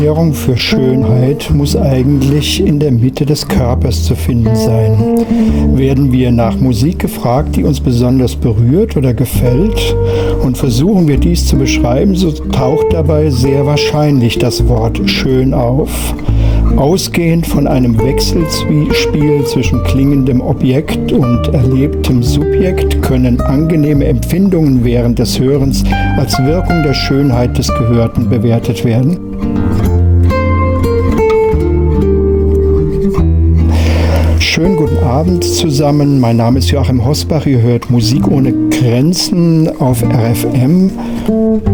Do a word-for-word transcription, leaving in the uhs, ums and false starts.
Währung für Schönheit muss eigentlich in der Mitte des Körpers zu finden sein. Werden wir nach Musik gefragt, die uns besonders berührt oder gefällt, und versuchen wir dies zu beschreiben, so taucht dabei sehr wahrscheinlich das Wort schön auf. Ausgehend von einem Wechselspiel zwischen klingendem Objekt und erlebtem Subjekt können angenehme Empfindungen während des Hörens als Wirkung der Schönheit des Gehörten bewertet werden. Schönen guten Abend zusammen, mein Name ist Joachim Hosbach, ihr hört Musik ohne Grenzen auf R F M.